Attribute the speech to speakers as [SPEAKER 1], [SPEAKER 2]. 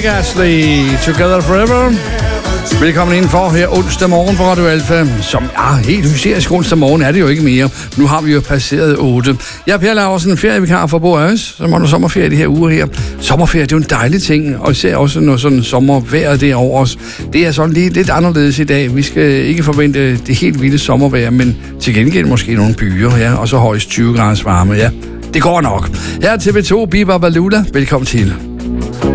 [SPEAKER 1] Astley, Together Forever. Velkommen indenfor her onsdag morgen på Radio Alfa, som helt hysterisk onsdag morgen er det jo ikke mere. Nu har vi jo passeret 8. Jeg er Per Laursen, ferievikar for Bo Øres, som holder sommerferie de her uger her. Sommerferie, det er jo en dejlig ting, og især også når sådan sommervejr det er over os. Det er sådan lidt anderledes i dag. Vi skal ikke forvente det helt vilde sommervejr, men til gengæld måske nogle byer, ja, og så højst 20 graders varme, ja. Det går nok. Her er TV2, Biba Baluda. Velkommen til.